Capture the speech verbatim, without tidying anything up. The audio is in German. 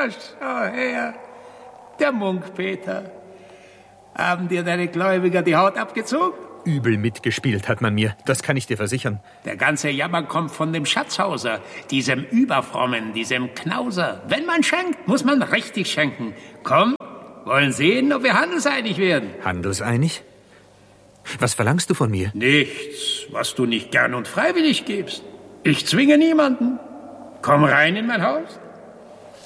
Na, schau her. Der Munk Peter. Haben dir deine Gläubiger die Haut abgezogen? Übel mitgespielt hat man mir, das kann ich dir versichern. Der ganze Jammer kommt von dem Schatzhauser, diesem Überfrommen, diesem Knauser. Wenn man schenkt, muss man richtig schenken. Komm, wollen sehen, ob wir handelseinig werden. Handelseinig? Was verlangst du von mir? Nichts, was du nicht gern und freiwillig gibst. Ich zwinge niemanden. Komm rein in mein Haus.